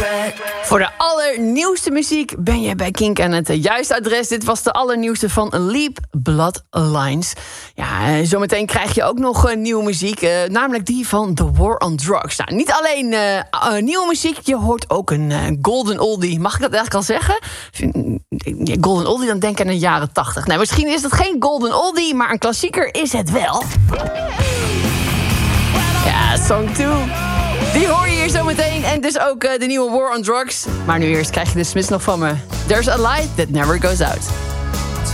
Voor de allernieuwste muziek ben je bij Kink aan het juiste adres. Dit was de allernieuwste van Leap Bloodlines. Ja, zometeen krijg je ook nog nieuwe muziek. Namelijk die van The War on Drugs. Nou, niet alleen nieuwe muziek, je hoort ook een golden oldie. Mag ik dat eigenlijk al zeggen? Golden oldie, dan denk ik aan de jaren 80. Nou, misschien is het geen golden oldie, maar een klassieker is het wel. Ja, Song 2. Die hoor je hier zo meteen. En dus ook de nieuwe War on Drugs. Maar nu eerst krijg je de Smiths nog van me. There's a light that never goes out.